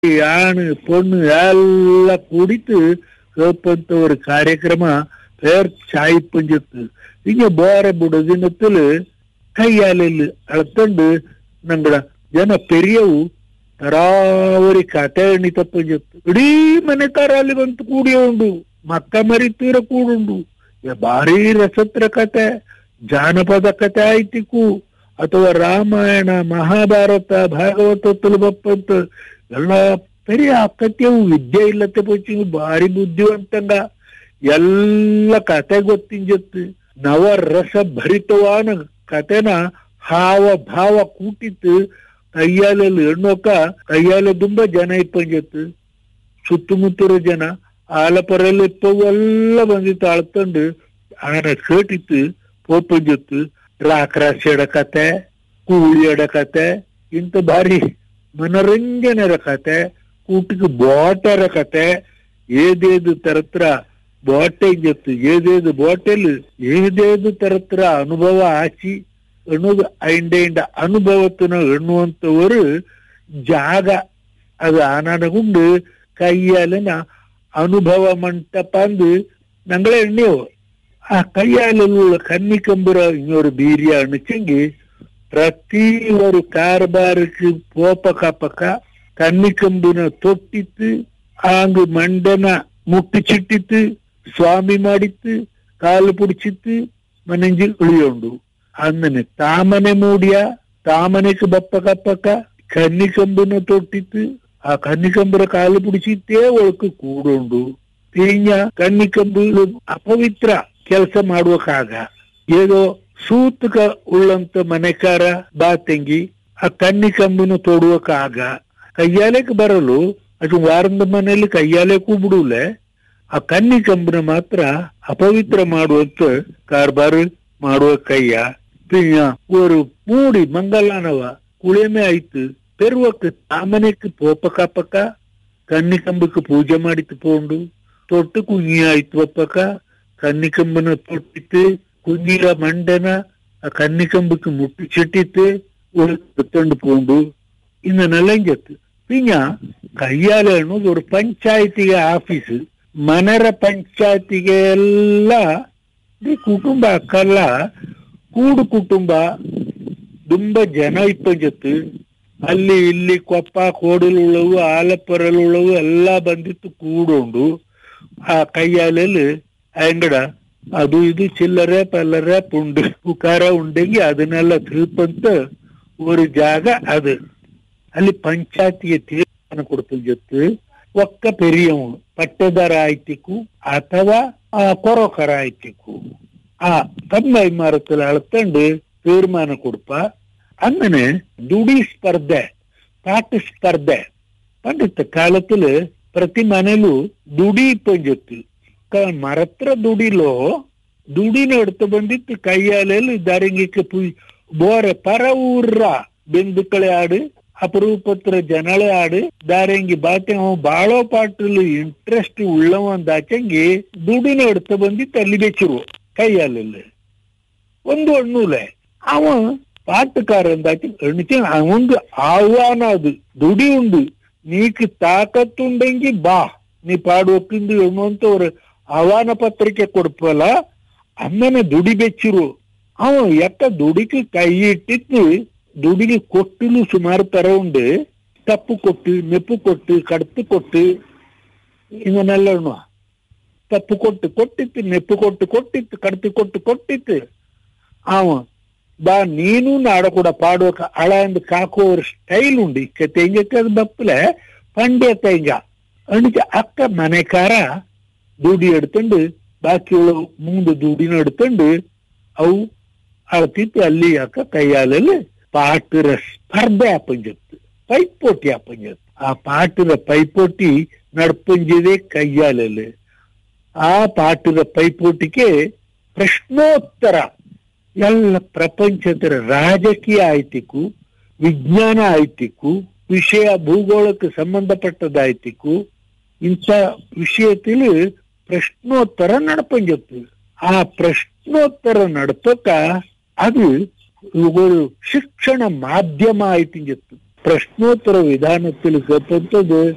ஆணு பொண்ணு எல்லாம் கூடித்து கேப்பಂತ ஒரு ಕಾರ್ಯಕ್ರಮ பேர் சாய் ಪಂಜತ್ತು ಹಿಂಗೆ ಬೋರೆ ಬಿಡು ದಿನത്തിൽ ಕೈಯಾಲೆಲ್ಲಿ ಅಳ್ಕೊಂಡು ನಂಗಳ ಜನ ಪೆರಿಯವು ತರಾವರಿ ಕತೆ ಎಣಿತ ಪಂಜತ್ತು ಇಡೀ ಮನೆ ತರ ಅಲ್ಲಿ ಬಂತು ಕೂಡಿಯ ಉಂಡು ಮಕ್ಕ ಮರಿತೀರ ಕೂಡುಂಡು ಭಾರಿ ರಸತ್ರ ಕತೆ ಜಾನಪದ ಕತೆ ಆಯ್ತಿಕು ಅಥವಾ ರಾಮಾಯಣ ಮಹಾಭಾರತ ಭಾಗವತ ಬಪ್ಪಂತ ಎಲ್ಲ பெரிய ಅಕ್ಕತ್ಯವು ವಿದ್ಯೆ ಇಲ್ಲತ್ತೆ ಪೋಚಿ ಭಾರಿ ಬುದ್ಧಿವಂತಂಗ ಎಲ್ಲ ಕತೆ ಗೊತ್ತಿಂಜತ್ತು ನವರಸ ಭರಿತವಾನ ಕತೆನ ಹಾವ ಭಾವ ಕೂಟಿತ್ತು ಕೈಯಾಲೆಲ್ಲಿ ಎಣ್ಣೋಕ ಕೈಯಾಲೆ ತುಂಬಾ ಜನ ಇಪ್ಪಂಜತ್ತು ಸುತ್ತಮುತ್ತಲ ಜನ ಆಲಪರಲ್ಲಿ ಇಪ್ಪವೆಲ್ಲ ಬಂದಿತ್ತು ಅಳ್ಕೊಂಡು ಆನ ಕೇಟಿತ್ತು ಪೋಪಂಜತ್ತು ರಾಕ್ರಾಸಿ ಎಡ ಕತೆ ಕೂಳಿ ಎಡ ಕತೆ ಇಂತ ಭಾರಿ ಮನರಂಜನೆರ ಕತೆ ಕೂಟಿಗೆ ಬೋಟರ ಕತೆ ಏದೇದು ತರತ್ರ ಬೋಟೆ ಜೊತ್ತು ಏದೇದು ಬೋಟೆಲ್ ಏದೇದು ತರತ್ರ ಅನುಭವ ಆಚಿ ಎನ್ನುವುದು ಐಂಡ ಅನುಭವತನ ಎನ್ನುವಂತವರು ಜಾಗ ಅದು ಆನನಗುಂಡು ಕೈಯಾಲಿನ ಅನುಭವ ಮಂಟಪ ಅಂದು ഞങ്ങളെ എണ്ണിയോ ആ കയ്യാലുള്ള കന്നിക്കമ്പുറ ഇങ്ങൊരു ബീരിയ അണിച്ചെങ്കിൽ പ്രതി ഒരു കാർബാർക്ക് പോപ്പക്കപ്പക്ക കന്നിക്കമ്പിനെ തൊട്ടിത്ത് ആങ്ക് മണ്ടന മുട്ടിച്ചിട്ടിത്ത് സ്വാമി മാടിത്ത് കാല് പിടിച്ചിത്ത് മനഞ്ചിൽ ഇളിയുണ്ടു അങ്ങനെ താമനെ മൂടിയ താമനക്ക് ബപ്പക്കപ്പക്ക കന്നിക്കമ്പിനെ തൊട്ടിത്ത് ആ കന്നിക്കമ്പുറ കാല് പിടിച്ചിട്ടേ ಒಳക്ക് കൂടുಂಡು ತೀഞ്ഞ ಕನ್ನಿಕಂಬು ಅಪವಿತ್ರ ಕೆಲಸ ಮಾಡುವಕ್ಕಾಗ ಏದೋ ಸೂತಕ ಉಳ್ಳಂತ ಮನೆಕಾರ ಬಾ ತೆಂಗಿ ಆ ಕನ್ನಿಕಂಬನ್ನು ತೊಡುವಕ್ಕಾಗ ಕೈಯಾಲೆಕ್ ಬರಲು ಅದು ವಾರದ ಮನೆಯಲ್ಲಿ ಕೈಯಾಲೆಕ್ಕೂ ಬಿಡುಲೆ ಆ ಕನ್ನಿಕಂಬನ ಮಾತ್ರ ಅಪವಿತ್ರ ಮಾಡುವಂತ ಕಾರ್ಬಾರು ಮಾಡುವ ಕೈಯ ತೀഞ്ഞ ஒரு ಮೂಡಿ ಮಂಗಲಾನವ ಕುಳಿಮೆ ಆಯ್ತು ಪೆರುವಕ್ಕೆ ತಾಮನೆಕ್ಕೆ ಪೋಪಕಪ್ಪಕ್ಕ ಕನ್ನಿಕಂಬಕ್ಕೆ ಪೂಜೆ ಮಾಡಿತ್ತು ಪೋಂಡು ತೊಟ್ಟು ಕುഞ്ഞി ಆಯ್ತು ಒಪ್ಪಕ കന്നിക്കമ്പന തൊട്ടിട്ട് കുഞ്ഞിര മണ്ടന ആ കന്നിക്കമ്പക്ക് മുട്ടിച്ചിട്ടിട്ട് എടുത്തോണ്ട് പോണ്ടു ഇന്ന് നെല്ലഞ്ചത്ത് പിന്നെ കയ്യാലാണ് ഒരു പഞ്ചായത്തിക ಆಫೀಸ್ ಮನರ ಪಂಚಾಯತಿಗೆ ಎಲ್ಲ ಕುಟುಂಬ ಅಕ್ಕಲ್ಲ ಕೂಡು ಕುಟುಂಬ ತುಂಬಾ ಜನ ಇಪ್ಪಂಜತ್ತು ಅಲ್ಲಿ ಇಲ್ಲಿ ಕೊಪ್ಪ ಕೋಡಲುಳ್ಳವು ಆಲಪರಲುಳ್ಳವು ಎಲ್ಲ ಬಂದಿತ್ತು ಕೂಡೋಂಡು ಆ ಕೈಯಾಲೆಲ್ಲಿ ಅಂಗಡ ಅದು ಇದು ಚಿಲ್ಲರೆ ಪಲ್ಲರೆ ಪುಂಡು ಉಕಾರ ಉಂಡೆಂಗಿ ಅದನ್ನೆಲ್ಲ ತಿಳ್ಪಂತ ஒரு ಜಾಗ ಅದು ಅಲ್ಲಿ ಪಂಚಾಯತಿಗೆ ತೀರ್ಮಾನ ಕೊಡ್ತಿತ್ತು ಒಕ್ಕ ಪೆರಿಯವನು ಪಟ್ಟದಾರ ಆಯ್ತಿಕ್ಕು ಅಥವಾ ಕೊರಕರ ಆಯ್ತಿಕ್ಕು ಆ ತಮ್ಮ ಇಮಾರத்தில் ಅಳ್ತಂಡು ತೀರ್ಮಾನ ಕೊಡ್ಪ അങ്ങനെ ದುಡಿ ಸ್ಪರ್ಧೆ ಪಾಠ ಸ್ಪರ್ಧೆ ಪಂಡಿತ ಕಾಲത്തില് ಪ್ರತಿ ಮನೇಲೂ ದುಡಿ ಪಂಜತ್ತು മരത്ര ദുടിലോ ദുടിനെ എടുത്ത് ബന്ധിത്ത് കയ്യാലയിൽ ദാരിങ്ങിക്ക് ബോറെ പര ഊർറ ബന്ധുക്കളെ ആട് ಅಪರೂಪತ್ರ ಜನಳೆ ಆಡು ದಾರಂಗಿ ಬಾತೆ ಅವ ಬಾಳೋ ಪಾಟಲು ಇಂಟ್ರೆಸ್ಟ್ ಉಳ್ಳವಂದಾಚಂಗಿ ದುಡಿನ എടുത്ത് ಬಂದಿತ್ತು ಅಲ್ಲಿ ಬೆಚ್ಚಿರು ಕೈಯಾಲೆಲ್ಲ ಒಂದು ಎಣ್ಣೂಲೆ ಅವ പാട്ടുകാരന്താക്കി എണ്ണിച്ച് അവങ്ക് ആഹ്വാനം അത് ದುಡಿ ഉണ്ട് നീക്ക് താക്കത്തുണ്ടെങ്കിൽ ബാ നീ പാടുവെക്കുന്നത് എണ്ണുವಂತ ഒരു ಆಹ್ವಾನ ಪತ್ರಿಕೆ ಕೊಡ್ಪಲ್ಲ ಅಮ್ಮನೆ ದುಡಿ ಬೆಚ್ಚಿರು ಅವ ಎಕ್ಕ ದುಡಿಗೆ ಕೈ ಇಟ್ಟಿತ್ತು ದುಡಿಗೆ ಕೊಟ್ಟಿಲು ಸುಮಾರು ತರ ಉಂಡು ತಪ್ಪು ಕೊಟ್ಟು ನೆಪ್ಪು ಕೊಟ್ಟು ಕಡ್ತು ಕೊಟ್ಟು ಇದನ್ನೆಲ್ಲ ತಪ್ಪು ಕೊಟ್ಟು ಕೊಟ್ಟಿತ್ತು ನೆಪ್ಪು ಕೊಟ್ಟು ಕೊಟ್ಟಿತ್ತು ಕಡ್ತು ಕೊಟ್ಟು ಕೊಟ್ಟಿತ್ತು ಅವ ಬಾ ನೀನು ನಾಡ ಕೂಡ ಪಾಡುವ ಅಳ ಎಂದು ಕಾಕುವ ஒரு ಸ್ಟೈಲ್ ಉಂಡು ಇಕ್ಕ ತೆಂಗಕ್ಕೆ ಅದು ಬಪ್ಪಲೆ ಪಂಡ್ಯ ತೆಂಗ ಅಣಿಚ ಅಕ್ಕ ಮನೆಕಾರ ದುಡಿ എടുത്തുണ്ട് ബാക്കിയുള്ള 3 ದುಡಿನ എടുത്തുണ്ട് ಅವು ಅಳ್ತಿತ್ತು ಅಲ್ಲಿ ಅಕ್ಕ ಕೈಯಾಲಲ್ಲಿ ಪಾಟರ ಸ್ಪರ್ಧೆ ಆಪಂಜತ್ತು ಪೈಪೋಟಿ ಆಪಂಜತ್ತು ಆ ಪಾಟರ ಪೈಪೋಟಿ ನಡ್ಪಂಜಿದೆ ಕೈಯಾಲಲ್ಲಿ ಆ ಪಾಟರ ಪೈಪೋಟಿಗೆ ಪ್ರಶ್ನೋತ್ತರ ಎಲ್ಲ ಪ್ರಪಂಚದ ರಾಜಕೀಯ ಆಯ್ತಿಕ್ಕು ವಿಜ್ಞಾನ ಆಯ್ತಿಕ್ಕು ವಿಷಯ ಭೂಗೋಳಕ್ಕೆ ಸಂಬಂಧಪಟ್ಟದಾಯ್ತಿಕ್ಕು ಇಂಥ ವಿಷಯത്തിൽ ಪ್ರಶ್ನೋತ್ತರ ನಡಪಂಜತ್ತು ಆ ಪ್ರಶ್ನೋತ್ತರ ನಡಪಕ ಅದು ഒരു ಶಿಕ್ಷಣ ಮಾಧ್ಯಮ ಆಯ್ತಿಂಜತ್ತು ಪ್ರಶ್ನೋತ್ತರ ವಿಧಾನത്തിൽ കേട്ടത്